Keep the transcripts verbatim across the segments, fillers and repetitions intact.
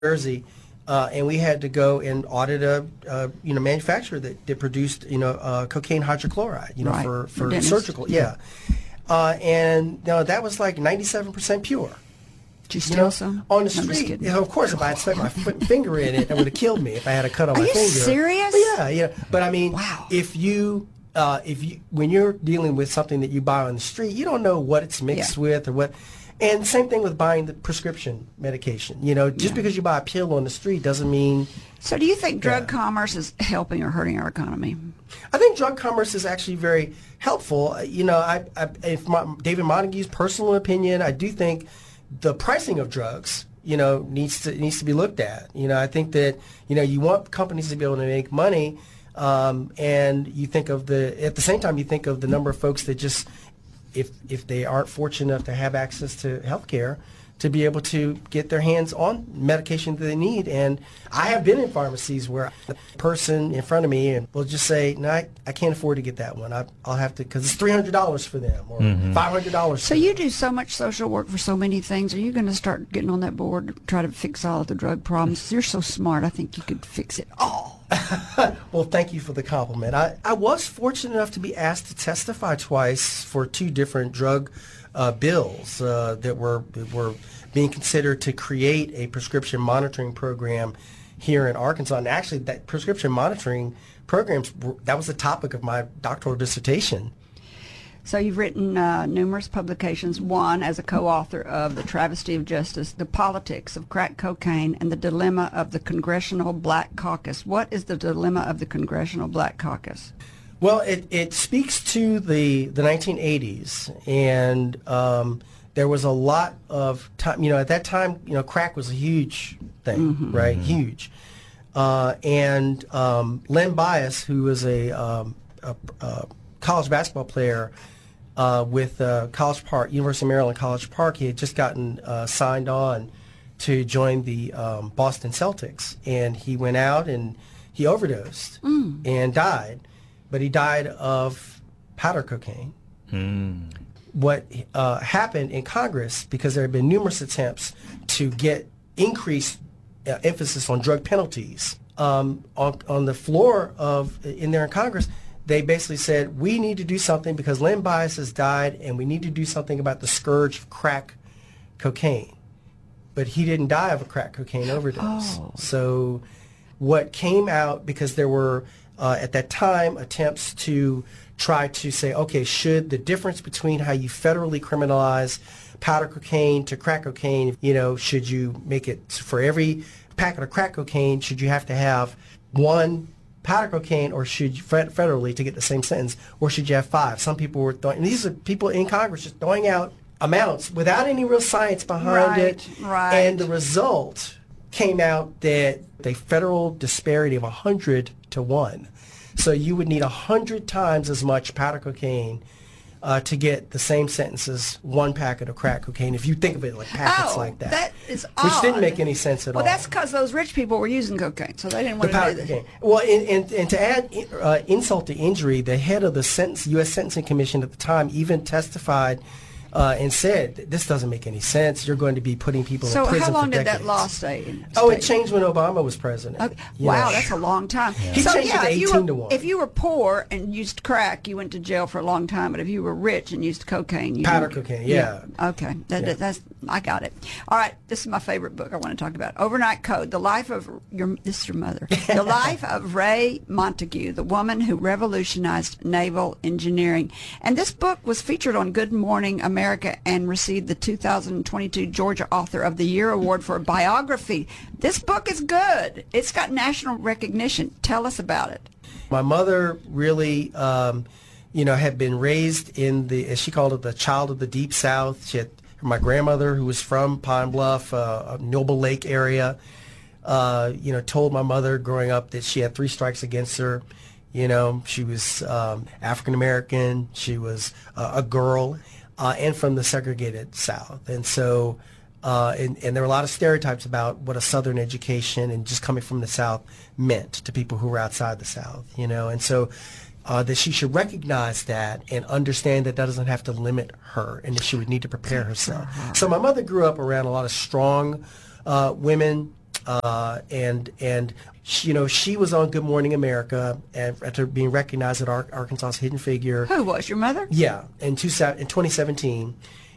Jersey, uh, and we had to go and audit a, a you know manufacturer that, that produced you know uh, cocaine hydrochloride, you know right. for for Dentist. surgical, yeah, uh, and you know, that was like ninety-seven percent pure. Did you You steal know, some? on the I'm just street, kidding. you know, of course, if I had stuck my f- finger in it, that would have killed me if I had a cut on Are my you finger. serious? But yeah, yeah. But I mean, Wow. if you, uh, if you, when you're dealing with something that you buy on the street, you don't know what it's mixed Yeah. with or what. And same thing with buying the prescription medication. You know, just Yeah. because you buy a pill on the street doesn't mean. So do you think drug Yeah. commerce is helping or hurting our economy? I think drug commerce is actually very helpful. Uh, You know, I, I if my, David Montague's personal opinion, I do think the pricing of drugs, you know, needs to needs to be looked at. You know, I think that you know you want companies to be able to make money, um, and you think of the at the same time you think of the number of folks that just if if they aren't fortunate enough to have access to health care, to be able to get their hands on medication that they need. And I have been in pharmacies where the person in front of me and will just say, no, I, I can't afford to get that one. I, I'll have to, because it's three hundred dollars for them or five hundred dollars So for you them. do so much social work for so many things. Are you going to start getting on that board to try to fix all of the drug problems? You're so smart. I think you could fix it all. Well, thank you for the compliment. I, I was fortunate enough to be asked to testify twice for two different drug uh, bills uh, that were that were being considered to create a prescription monitoring program here in Arkansas. And actually, that prescription monitoring programs, that was the topic of my doctoral dissertation. So you've written uh, numerous publications, one as a co-author of The Travesty of Justice, The Politics of Crack Cocaine, and The Dilemma of the Congressional Black Caucus. What is the dilemma of the Congressional Black Caucus? Well, it, it speaks to the, the nineteen eighties, and um, there was a lot of time, you know, at that time, you know, crack was a huge thing, Mm-hmm. right? Huge. Uh, and um, Len Bias, who was a, um, a, a college basketball player uh, with uh, College Park, University of Maryland College Park, he had just gotten uh, signed on to join the um, Boston Celtics. And he went out and he overdosed Mm. and died. But he died of powder cocaine. Mm. What uh, happened in Congress, because there had been numerous attempts to get increased uh, emphasis on drug penalties, um, on, on the floor of in there in Congress, they basically said, we need to do something because Len Bias has died, and we need to do something about the scourge of crack cocaine. But he didn't die of a crack cocaine overdose. Oh. So what came out, because there were uh, at that time attempts to try to say, okay, should the difference between how you federally criminalize powder cocaine to crack cocaine, you know, should you make it for every packet of crack cocaine, should you have to have one powder cocaine, or should you fed- federally to get the same sentence, or should you have five? Some people were throwing, and these are people in Congress just throwing out amounts without any real science behind Right, it. right. And the result came out that the federal disparity of one hundred to one. So you would need one hundred times as much powder cocaine uh, to get the same sentence as one packet of crack cocaine, if you think of it like packets oh, like that. that is Which odd. didn't make any sense at well, all. that's because those rich people were using cocaine, so they didn't The want to powder do that. cocaine. Well, and, and, and to add uh, insult to injury, the head of the sentence, U S Sentencing Commission at the time even testified uh, and said, this doesn't make any sense. You're going to be putting people So in prison how long for did decades. that law stay? In Oh, it stay? changed when Obama was president. Okay. You Wow, know. that's a long time. He so changed it yeah, to if you eighteen were to one. if you were poor and used crack, you went to jail for a long time. But if you were rich and used cocaine, you Powder didn't- cocaine, yeah. Okay, that, Yeah. that- that's I got it. All right, this is my favorite book I want to talk about. Overnight Code: The Life of Your This is your mother. The Life of Ray Montague, the woman who revolutionized naval engineering. And this book was featured on Good Morning America and received the two thousand twenty-two Georgia Author of the Year Award for biography. This book is good. It's got national recognition. Tell us about it. My mother really, um, you know, had been raised in the, as she called it, the child of the Deep South. She had my grandmother, who was from Pine Bluff, uh, Noble Lake area, uh, you know, told my mother growing up that she had three strikes against her. You know, she was um, African American, she was uh, a girl, uh, and from the segregated South. And so, uh, and, and there were a lot of stereotypes about what a Southern education and just coming from the South meant to people who were outside the South, you know. And so uh, that she should recognize that and understand that that doesn't have to limit her, and that she would need to prepare herself. So my mother grew up around a lot of strong uh, women, uh, and and she, you know, she was on Good Morning America and after being recognized as Ar- Arkansas's Hidden Figure. Who was your mother? Yeah, in two, in twenty seventeen.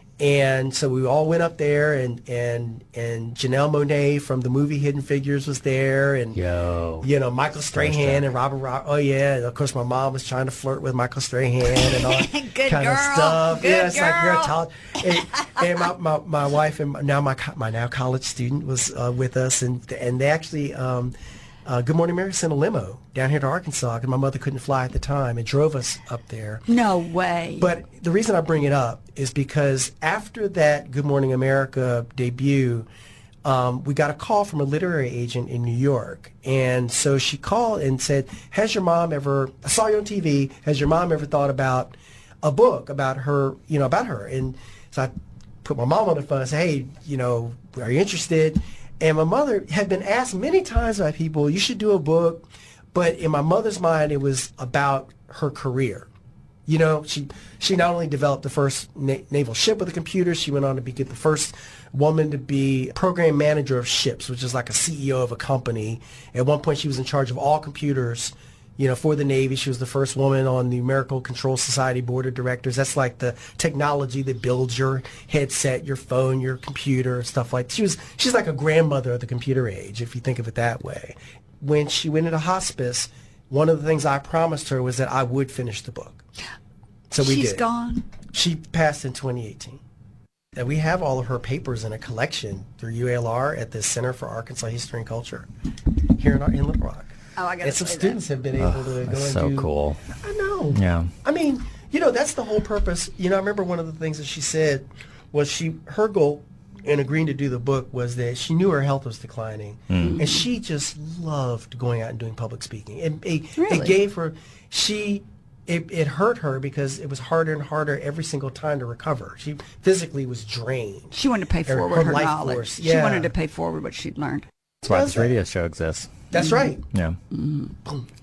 And so we all went up there, and and and Janelle Monáe from the movie Hidden Figures was there, and Yo. you know, Michael Strahan and Robert Rock. Oh yeah, and of course my mom was trying to flirt with Michael Strahan and all that Good kind girl. of stuff. Good yeah, it's like you're a girl. tall. And, and my, my my wife and now my co- my now college student was uh, with us, and and they actually. Um, Uh, Good Morning America sent a limo down here to Arkansas because my mother couldn't fly at the time and drove us up there. No way. But the reason I bring it up is because after that Good Morning America debut, um, we got a call from a literary agent in New York. And so she called and said, has your mom ever, I saw you on T V, has your mom ever thought about a book about her, you know, about her? And so I put my mom on the phone and said, hey, you know, are you interested? And my mother had been asked many times by people, you should do a book. But in my mother's mind, it was about her career. You know, she she not only developed the first na- naval ship with a computer, she went on to be get the first woman to be program manager of ships, which is like a C E O of a company. At one point, she was in charge of all computers, you know, for the Navy. She was the first woman on the Numerical Control Society Board of Directors. That's like the technology that builds your headset, your phone, your computer, stuff like that. She was, she's like a grandmother of the computer age, if you think of it that way. When she went into hospice, one of the things I promised her was that I would finish the book. So we She's did. gone. She passed in twenty eighteen. And we have all of her papers in a collection through U A L R at the Center for Arkansas History and Culture here in, our, in Little Rock. Oh, I got And some students have been able to go That's and so do. cool. I know. Yeah. I mean, you know, that's the whole purpose. You know, I remember one of the things that she said was she her goal in agreeing to do the book was that she knew her health was declining, Mm. and she just loved going out and doing public speaking. It it, Really? it gave her she. It, it hurt her because it was harder and harder every single time to recover. She physically was drained. She wanted to pay Her- forward her her, life knowledge. force, She yeah. wanted to pay forward what she'd learned. That's why Does this that? radio show exists. That's right. Yeah. Boom.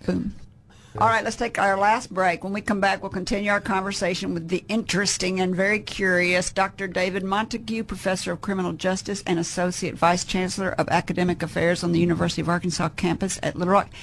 All right, let's take our last break. When we come back, we'll continue our conversation with the interesting and very curious Doctor David Montague, Professor of Criminal Justice and Associate Vice Chancellor of Academic Affairs on the University of Arkansas campus at Little Rock,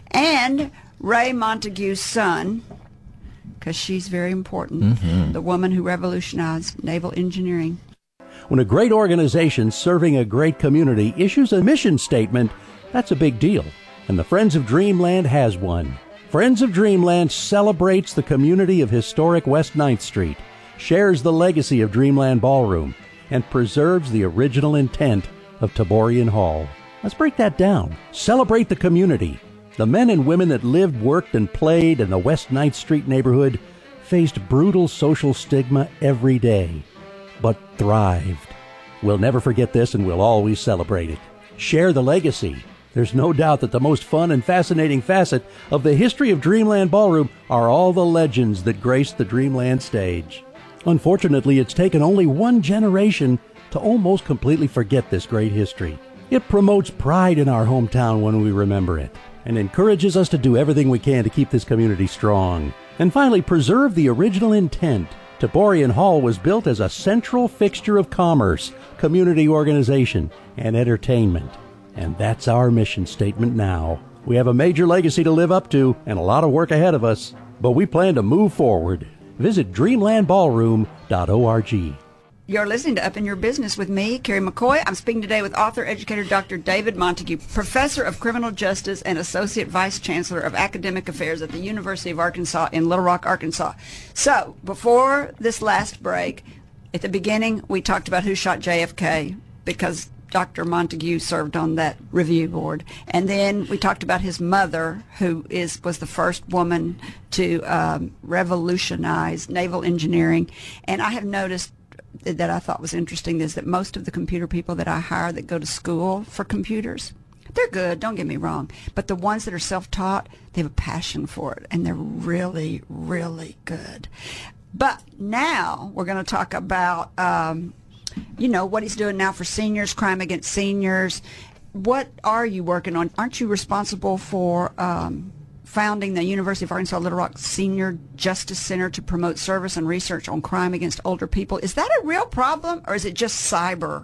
and Ray Montague's son, because she's very important, Mm-hmm. the woman who revolutionized naval engineering. When a great organization serving a great community issues a mission statement, that's a big deal. And the Friends of Dreamland has one. Friends of Dreamland celebrates the community of historic West ninth Street, shares the legacy of Dreamland Ballroom, and preserves the original intent of Taborian Hall. Let's break that down. Celebrate the community. The men and women that lived, worked, and played in the West ninth Street neighborhood faced brutal social stigma every day, but thrived. We'll never forget this, and we'll always celebrate it. Share the legacy. There's no doubt that the most fun and fascinating facet of the history of Dreamland Ballroom are all the legends that grace the Dreamland stage. Unfortunately, it's taken only one generation to almost completely forget this great history. It promotes pride in our hometown when we remember it, and encourages us to do everything we can to keep this community strong. And finally, preserve the original intent. Taborian Hall was built as a central fixture of commerce, community organization, and entertainment. And that's our mission statement now. We have a major legacy to live up to and a lot of work ahead of us, but we plan to move forward. Visit dreamland ballroom dot org. You're listening to Up in Your Business with me, Carrie McCoy. I'm speaking today with author, educator, Doctor David Montague, Professor of Criminal Justice and Associate Vice Chancellor of Academic Affairs at the University of Arkansas in Little Rock, Arkansas. So, before this last break, at the beginning, we talked about who shot J F K because Doctor Montague served on that review board. And then we talked about his mother, who is was the first woman to um, revolutionize naval engineering. And I have noticed that I thought was interesting is that most of the computer people that I hire that go to school for computers, they're good, don't get me wrong, but the ones that are self-taught, they have a passion for it, and they're really, really good. But now we're going to talk about, um, you know, what he's doing now for seniors, crime against seniors. What are you working on? Aren't you responsible for um, founding the University of Arkansas Little Rock Senior Justice Center to promote service and research on crime against older people? Is that a real problem, or is it just cyber?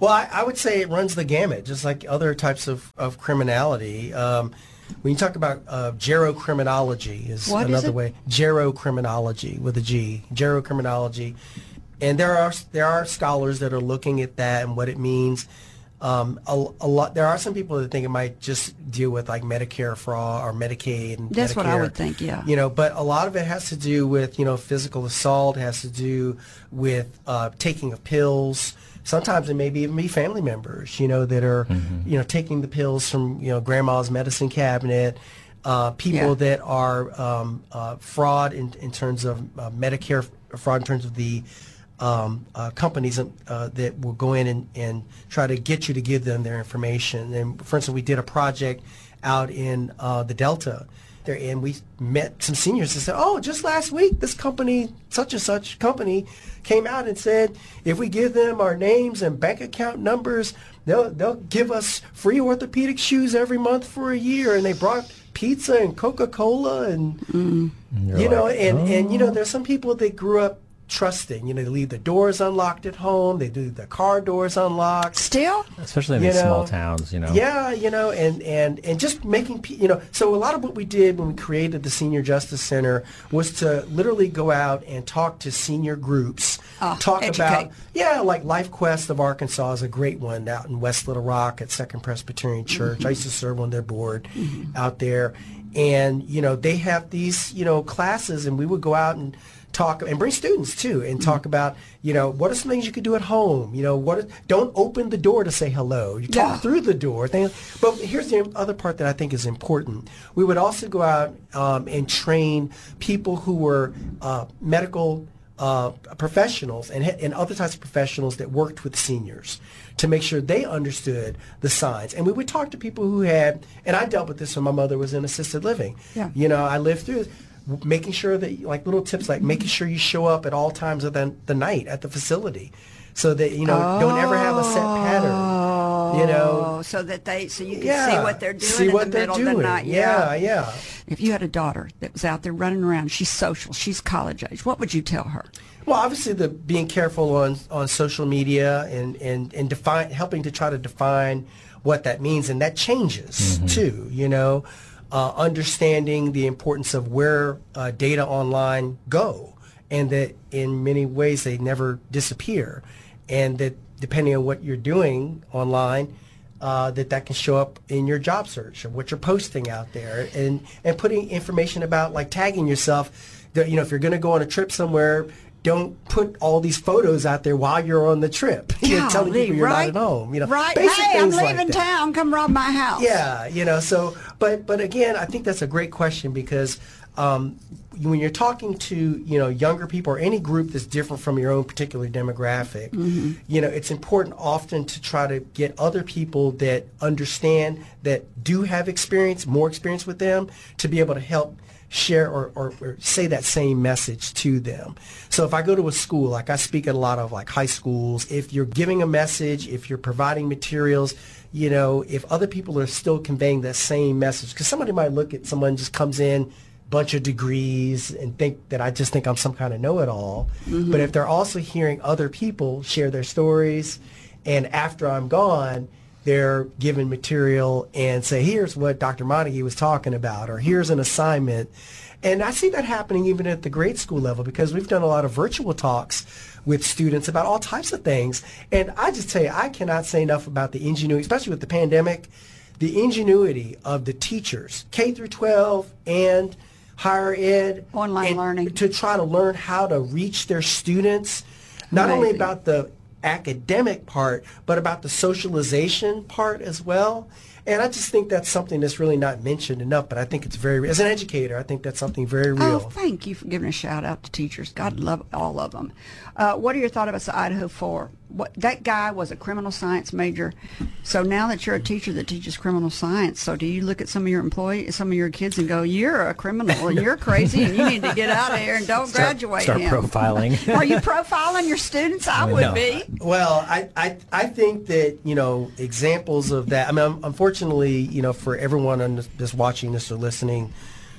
Well, I, I would say it runs the gamut, just like other types of, of criminality. Um, when you talk about uh, gerocriminology is What is another it? way. Gerocriminology with a G. Gerocriminology. And there are there are scholars that are looking at that and what it means. Um, a, a lot. There are some people that think it might just deal with like Medicare fraud or Medicaid and That's Medicare. what I would think, yeah. You know, but a lot of it has to do with you know physical assault. Has to do with uh, taking of pills. Sometimes it may be even be family members, you know, that are, Mm-hmm. you know, taking the pills from, you know, grandma's medicine cabinet. Uh, people Yeah. that are um, uh, fraud in, in terms of uh, Medicare fraud in terms of the um, uh, companies uh, that will go in and, and try to get you to give them their information. And for instance, we did a project out in uh, the Delta there, and we met some seniors and said, oh, just last week, this company, such and such company, came out and said, if we give them our names and bank account numbers, they'll they'll give us free orthopedic shoes every month for a year. And they brought pizza and Coca-Cola and, Mm. you know, and, and, you know, there's some people that grew up trusting. You know, they leave the doors unlocked at home. They do the car doors unlocked. Still? Especially in You these small know, towns, you know. Yeah, you know, and, and, and just making, pe- you know, so a lot of what we did when we created the Senior Justice Center was to literally go out and talk to senior groups, Oh, talk educate. about, yeah, like Life Quest of Arkansas is a great one out in West Little Rock at Second Presbyterian Church. Mm-hmm. I used to serve on their board out there. And, you know, they have these, you know, classes, and we would go out and talk and bring students too and talk about, you know, what are some things you could do at home? You know, what is, don't open the door to say hello. You talk Yeah. through the door. Things, but here's the other part that I think is important. We would also go out um, and train people who were uh, medical uh, professionals and, and other types of professionals that worked with seniors to make sure they understood the signs. And we would talk to people who had, and I dealt with this when my mother was in assisted living. Yeah. You know, I lived through this. Making sure that, like little tips like making sure you show up at all times of the, the night at the facility so that, you know, don't ever have a set pattern, you know. Oh, so that they, so you can Yeah. see what they're doing See in what the they're middle doing. of the night. Yeah, yeah. If you had a daughter that was out there running around, she's social, she's college age, what would you tell her? Well, obviously, the being careful on, on social media and, and, and define, helping to try to define what that means, and that changes too, you know. Uh, understanding the importance of where uh, data online go, and that in many ways they never disappear, and that depending on what you're doing online, uh, that that can show up in your job search or what you're posting out there, and and putting information about like tagging yourself. That, you know, if you're going to go on a trip somewhere, don't put all these photos out there while you're on the trip. You're telling Golly, people you're right? not at home. You know, Right. basic Hey, I'm things like leaving that. town. Come rob my house. Yeah, you know, so, but, but again, I think that's a great question because um, when you're talking to, you know, younger people or any group that's different from your own particular demographic, Mm-hmm. you know, it's important often to try to get other people that understand, that do have experience, more experience with them, to be able to help share or, or, or say that same message to them. So if I go to a school, like I speak at a lot of like high schools, if you're giving a message, if you're providing materials, you know, if other people are still conveying that same message, because somebody might look at someone just comes in, bunch of degrees, and think that I just think I'm some kind of know-it-all. But if they're also hearing other people share their stories, and after I'm gone, they're given material and say, here's what Doctor Montague was talking about, or here's an assignment. And I see that happening even at the grade school level because we've done a lot of virtual talks with students about all types of things. And I just tell you, I cannot say enough about the ingenuity, especially with the pandemic, the ingenuity of the teachers, K through twelve and higher ed. Online and learning. To try to learn how to reach their students, not only Amazing. about the academic part, but about the socialization part as well. And I just think that's something that's really not mentioned enough, but I think it's very, as an educator, I think that's something very Oh, real. thank you for giving a shout out to teachers. God love all of them. Uh, what are your thoughts about the Idaho Four? What, that guy was a criminal science major. So now that you're a teacher that teaches criminal science, so do you look at some of your employees, some of your kids, and go, "You're a criminal and you're crazy and you need to get out of here and don't graduate Start him." profiling. Are you profiling your students? I would No. be. Well, I, I I think that, you know, examples of that, I mean, unfortunately, you know, for everyone on this, this watching this or listening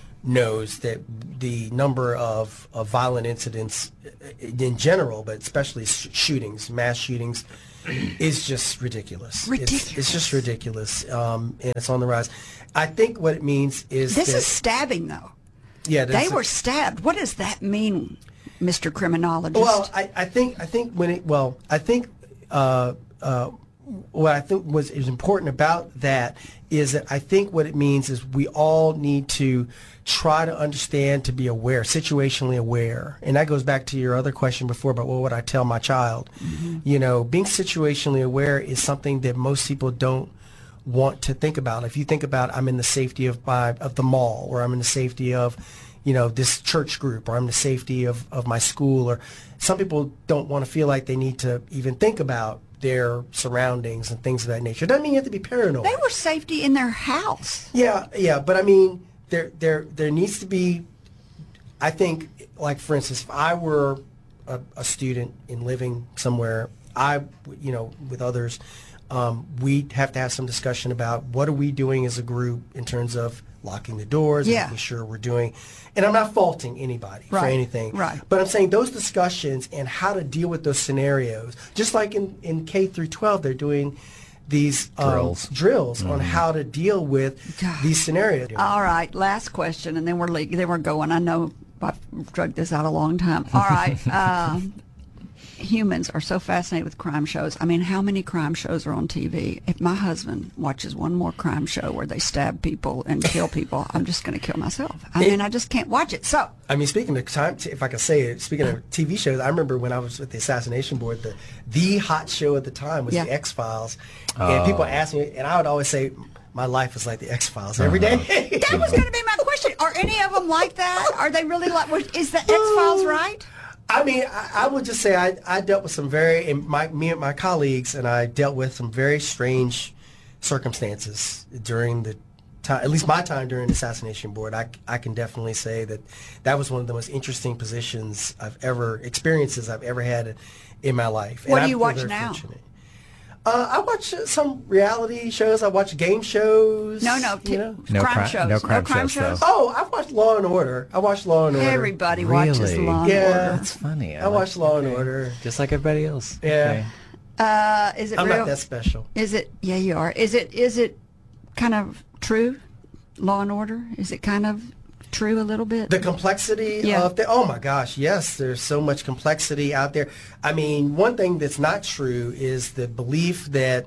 knows that the number of, of violent incidents in general, but especially sh- shootings, mass shootings, is just ridiculous. Ridiculous. It's, it's just ridiculous, um, and it's on the rise. I think what it means is This that, is stabbing, though. yeah, They that's a- were stabbed. What does that mean, Mister Criminologist? Well, I, I think I think when it well, I think uh, uh, what I think was is important about that is that I think what it means is we all need to try to understand, to be aware, situationally aware, and that goes back to your other question before about what would I tell my child. Mm-hmm. You know, being situationally aware is something that most people don't want to think about. If you think about, I'm in the safety of my of the mall, or I'm in the safety of, you know, this church group, or I'm in the safety of, of my school, or some people don't want to feel like they need to even think about their surroundings and things of that nature. It doesn't mean you have to be paranoid. they were safety in their house. Yeah, yeah, but I mean, there there there needs to be, I think, like for instance, if I were a, a student and living somewhere, I, you know, with others, um, we'd have to have some discussion about what are we doing as a group in terms of locking the doors, Yeah. making sure we're doing, and I'm not faulting anybody for Right, anything, right. but I'm saying those discussions and how to deal with those scenarios, just like in, in K through twelve, they're doing these um, Drills. drills on how to deal with God. these scenarios. All right, last question, and then we're le- then we're going. I know I've drugged this out a long time. All right. Uh, humans are so fascinated with crime shows. I mean, how many crime shows are on T V? If my husband watches one more crime show where they stab people and kill people, I'm just going to kill myself. I mean, I just can't watch it. So, I mean, speaking of time, if I can say it, speaking of T V shows, I remember when I was with the Assassination Board, the the hot show at the time was Yeah. the X Files, and people asked me, and I would always say, my life is like the X Files every day. that was going to be my question. Are any of them like that? Are they really like? Is the X Files right? I mean, I, I would just say I, I dealt with some very, and my, me and my colleagues and I dealt with some very strange circumstances during the time, at least my time during the Assassination Board. I, I can definitely say that that was one of the most interesting positions I've ever, experiences I've ever had in my life. What And do you I feel watch very now? fortunate. Uh, I watch uh, some reality shows. I watch game shows. No, no, t- you know? No crime cri- shows. no crime shows, though. Oh, I've watched Law and Order. I watched Law and Order. Everybody watches Really? Law and Yeah. Order. That's funny. I watched Law and Order. Just like everybody else. Yeah. Uh, is it I'm real? not that special. Is it? Yeah, you are. Is it? Is it kind of true? Law and Order. Is it kind of true a little bit? The complexity Yeah. of the, oh my gosh, yes, there's so much complexity out there. I mean, one thing that's not true is the belief that,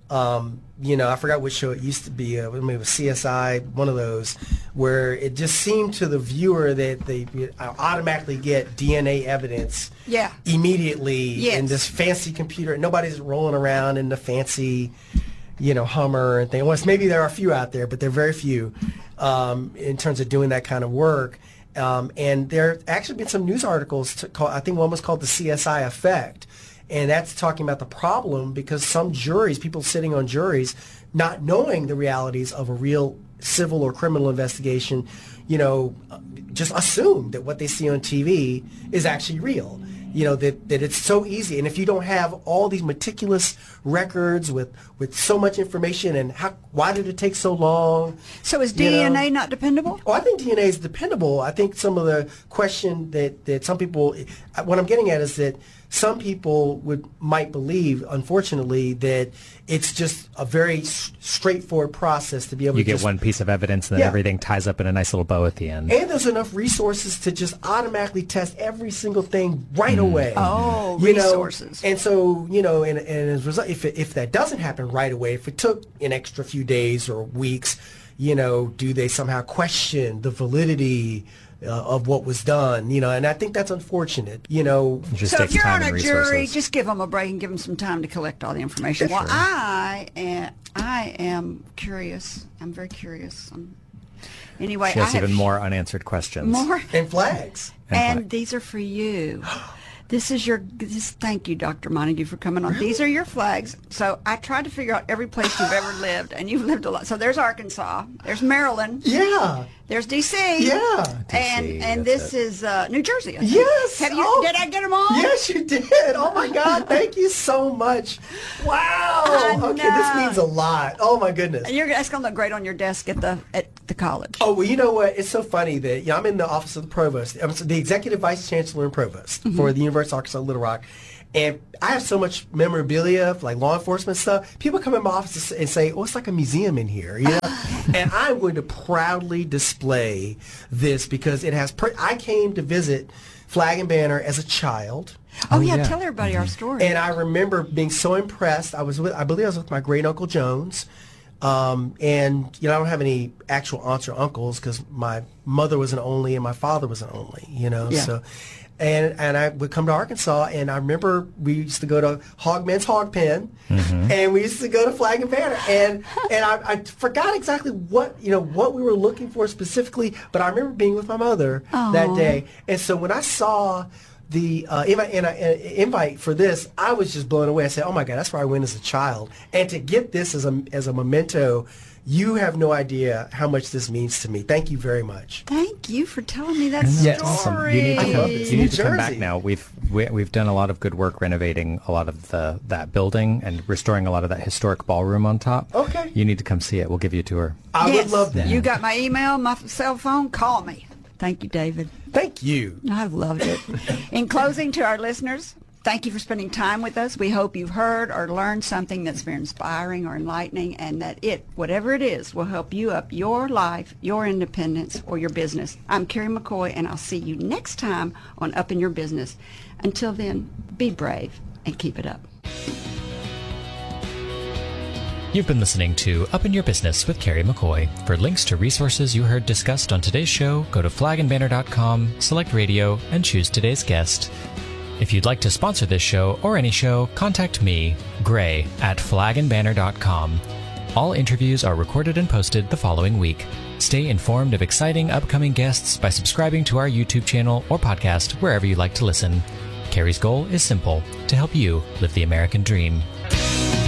um, you know, I forgot which show it used to be, uh, maybe it was C S I, one of those, where it just seemed to the viewer that they automatically get D N A evidence Yeah. immediately Yes. in this fancy computer. Nobody's rolling around in the fancy, you know, Hummer and things. Well, maybe there are a few out there, but they're very few um, in terms of doing that kind of work. Um, and there actually been some news articles, to call, I think one was called the C S I effect. And that's talking about the problem because some juries, people sitting on juries, not knowing the realities of a real civil or criminal investigation, you know, just assume that what they see on T V is actually real. You know, that, that it's so easy. And if you don't have all these meticulous records with, with so much information and how, why did it take so long? So is you know? D N A not dependable? Oh, I think D N A is dependable. I think some of the question that, that some people, what I'm getting at is that some people would might believe, unfortunately, that it's just a very s- straightforward process to be able You to get just, one piece of evidence and then Yeah. everything ties up in a nice little bow at the end. and there's enough resources to just automatically test every single thing right away. Oh, You know? resources. And so, you know, and, and as a result, if, it, if that doesn't happen right away, if it took an extra few days or weeks, you know, do they somehow question the validity uh, of what was done? You know, and I think that's unfortunate. You know, It just So if takes you're time on and a jury, resources. just give them a break and give them some time to collect all the information. Well, I am, I am curious. I'm very curious. Um anyway, She I has have even more unanswered questions. more. and flags. And flag. these are for you. This is your, this, thank you, Doctor Montague, for coming on. These are your flags. So I tried to figure out every place you've ever lived, and you've lived a lot. So there's Arkansas, there's Maryland, Yeah. there's D C Yeah. and D C, and that's this is uh, New Jersey. I think. Yes. Have you? Oh. Did I get them all? Yes, you did. Oh my God! Thank you so much. Wow. I Okay, this know. means a lot. Oh my goodness. And you're that's gonna look great on your desk at the at the college. Oh well, you know what? It's so funny that you know, I'm in the office of the provost. I'm the executive vice chancellor and provost Mm-hmm. for the University of Arkansas Little Rock, And I have so much memorabilia, like law enforcement stuff. People come in my office and say, "Oh, it's like a museum in here," you know. And I'm going to proudly display this because it has. Per- I came to visit Flag and Banner as a child. Oh, Oh, yeah, yeah. tell everybody our story. And I remember being so impressed. I was with, I believe I was with my great uncle Jones. Um, and, you know, I don't have any actual aunts or uncles because my mother was an only and my father was an only, you know. Yeah. So, and and I would come to Arkansas, and I remember we used to go to Hogman's Hog Pen, Mm-hmm. and we used to go to Flag and Banner, and and I, I forgot exactly what you know what we were looking for specifically, but I remember being with my mother that Aw. day, and so when I saw the uh, invite, and I, uh, invite for this, I was just blown away. I said, "Oh my God, that's where I went as a child," and to get this as a as a memento. You have no idea how much this means to me. Thank you very much. Thank you for telling me that Yeah, story. awesome. You need to I come, love this. you New need to come back Jersey. now. We've we, we've done a lot of good work renovating a lot of the that building and restoring a lot of that historic ballroom on top. Okay. You need to come see it. We'll give you a tour. I Yes. would love that. You got my email, my cell phone. Call me. Thank you, David. Thank you. I've loved it. In closing, to our listeners, thank you for spending time with us. We hope you've heard or learned something that's very inspiring or enlightening, and that it, whatever it is, will help you up your life, your independence, or your business. I'm Carrie McCoy, and I'll see you next time on Up in Your Business. Until then, be brave and keep it up. You've been listening to Up in Your Business with Carrie McCoy. For links to resources you heard discussed on today's show, go to flag and banner dot com, select radio, and choose today's guest. If you'd like to sponsor this show or any show, contact me, Gray, at flag and banner dot com. All interviews are recorded and posted the following week. Stay informed of exciting upcoming guests by subscribing to our YouTube channel or podcast wherever you like to listen. Carrie's goal is simple: to help you live the American dream.